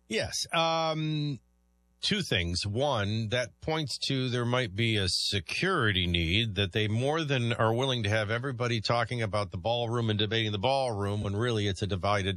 Yes. Two things. One, that points to there might be a security need that they more than are willing to have everybody talking about the ballroom and debating the ballroom when really it's a divided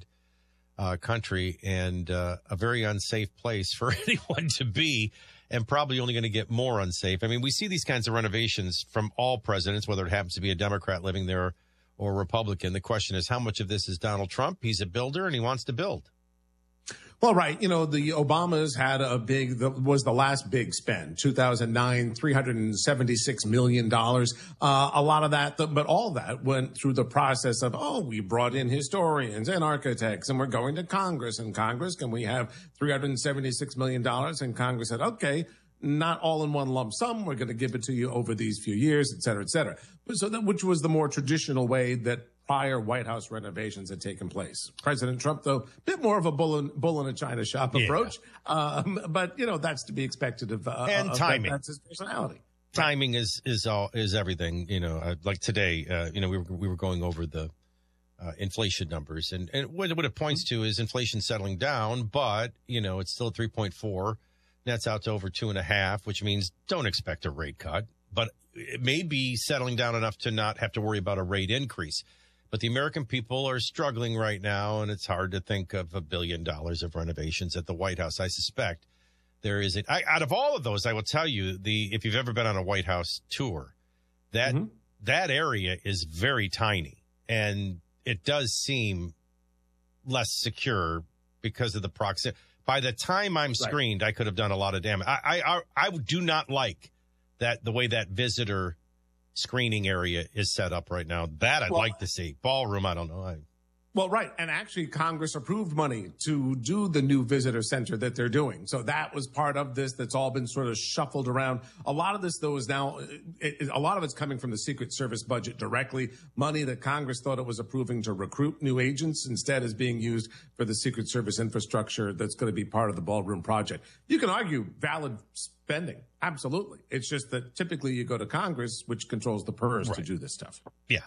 country and a very unsafe place for anyone to be, and probably only going to get more unsafe. I mean, we see these kinds of renovations from all presidents, whether it happens to be a Democrat living there or a Republican. The question is, how much of this is Donald Trump? He's a builder and he wants to build. Well, right. You know, the Obamas had was the last big spend, 2009, $376 million. A lot of that, but all that went through the process of, we brought in historians and architects and we're going to Congress. And Congress, can we have $376 million? And Congress said, okay, not all in one lump sum. We're going to give it to you over these few years, et cetera, et cetera. So that, which was the more traditional way that prior White House renovations had taken place. President Trump, though, a bit more of a bull in a china shop approach. But, you know, that's to be expected of and timing. That's his personality. Timing is everything. You know, like today, we were going over the inflation numbers, and what it points to is inflation settling down, but, you know, it's still at 3.4. Nets out to over 2.5, which means don't expect a rate cut, but it may be settling down enough to not have to worry about a rate increase. But the American people are struggling right now, and it's hard to think of $1 billion of renovations at the White House. I suspect there is out of all of those, I will tell you, if you've ever been on a White House tour, that area is very tiny, and it does seem less secure because of the proximity. By the time I'm screened, I could have done a lot of damage. I do not like the way that visitor screening area is set up right now. That I'd like to see. Ballroom, I don't know. Well, right. And actually, Congress approved money to do the new visitor center that they're doing. So that was part of this that's all been sort of shuffled around. A lot of this, though, is now a lot of it's coming from the Secret Service budget directly. Money that Congress thought it was approving to recruit new agents instead is being used for the Secret Service infrastructure that's going to be part of the ballroom project. You can argue valid spending. Absolutely. It's just that typically you go to Congress, which controls the purse to do this stuff. Yeah.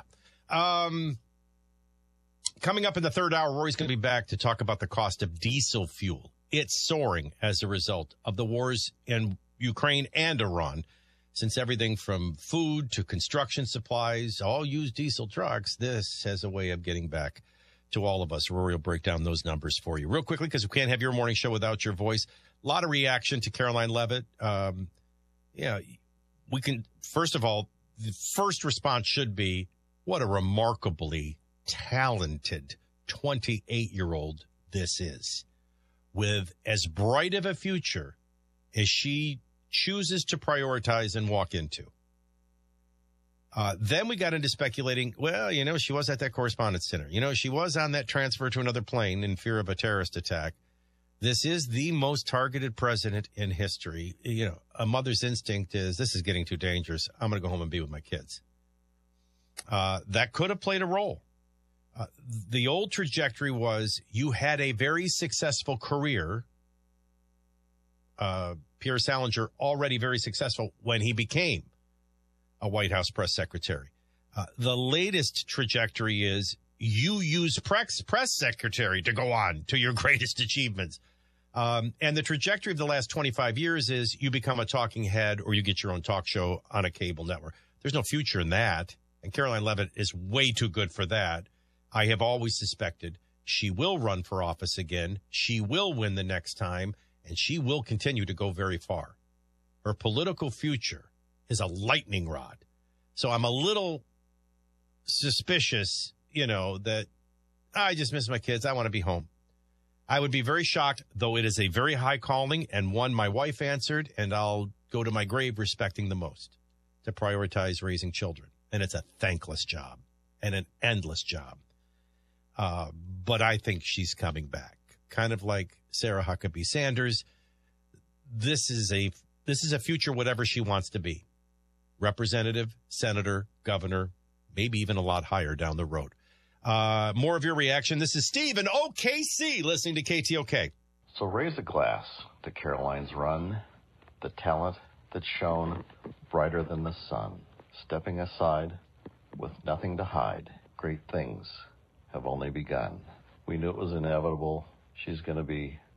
Coming up in the third hour, Rory's going to be back to talk about the cost of diesel fuel. It's soaring as a result of the wars in Ukraine and Iran. Since everything from food to construction supplies all use diesel trucks, this has a way of getting back to all of us. Rory will break down those numbers for you real quickly because we can't have your morning show without your voice. A lot of reaction to Caroline Leavitt. We can, first of all, the first response should be, what a remarkably talented 28-year-old this is, with as bright of a future as she chooses to prioritize and walk into. Then we got into speculating, well, you know, she was at that correspondence center. You know, she was on that transfer to another plane in fear of a terrorist attack. This is the most targeted president in history. You know, a mother's instinct is, this is getting too dangerous. I'm going to go home and be with my kids. That could have played a role. The old trajectory was you had a very successful career. Pierre Salinger, already very successful when he became a White House press secretary. The latest trajectory is you use press secretary to go on to your greatest achievements. And the trajectory of the last 25 years is you become a talking head or you get your own talk show on a cable network. There's no future in that. And Caroline Leavitt is way too good for that. I have always suspected she will run for office again. She will win the next time, and she will continue to go very far. Her political future is a lightning rod. So I'm a little suspicious, you know, that I just miss my kids. I want to be home. I would be very shocked, though it is a very high calling and one my wife answered, and I'll go to my grave respecting the most, to prioritize raising children. And it's a thankless job and an endless job. But I think she's coming back, kind of like Sarah Huckabee Sanders. This is a future, whatever she wants to be. Representative, senator, governor, maybe even a lot higher down the road. More of your reaction. This is Steve in OKC listening to KTOK. So raise a glass to Caroline's run, the talent that's shone brighter than the sun. Stepping aside with nothing to hide. Great things have only begun. We knew it was inevitable. She's going to be